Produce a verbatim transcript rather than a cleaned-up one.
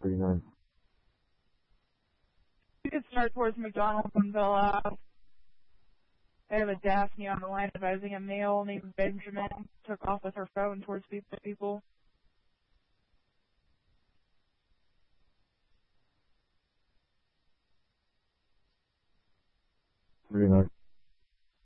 thirty-nine. You can start towards McDonald's and Villa. I have a Daphne on the line advising a male named Benjamin took off with her phone towards people. thirty-nine.